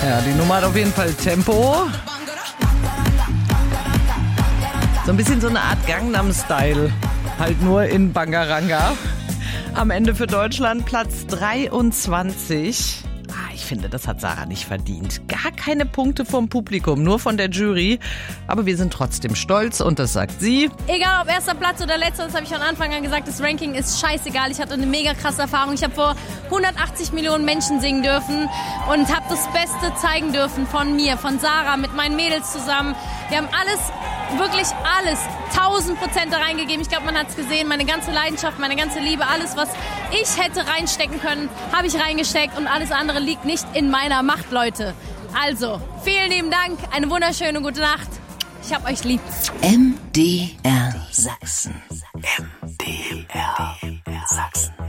Ja, die Nummer hat auf jeden Fall Tempo. So ein bisschen so eine Art Gangnam-Style. Halt nur in Bangaranga. Am Ende für Deutschland Platz 23. Ich finde, das hat Sarah nicht verdient. Gar keine Punkte vom Publikum, nur von der Jury. Aber wir sind trotzdem stolz und das sagt sie. Egal ob erster Platz oder letzter, das habe ich von Anfang an gesagt, das Ranking ist scheißegal. Ich hatte eine mega krasse Erfahrung. Ich habe vor 180 Millionen Menschen singen dürfen und habe das Beste zeigen dürfen von mir, von Sarah, mit meinen Mädels zusammen. Wir haben alles, wirklich alles, 1000% da reingegeben. Ich glaube, man hat es gesehen, meine ganze Leidenschaft, meine ganze Liebe, alles, was ich hätte reinstecken können, habe ich reingesteckt und alles andere liegt nicht in meiner Macht, Leute. Also, vielen lieben Dank, eine wunderschöne gute Nacht. Ich hab euch lieb. MDR Sachsen. MDR Sachsen.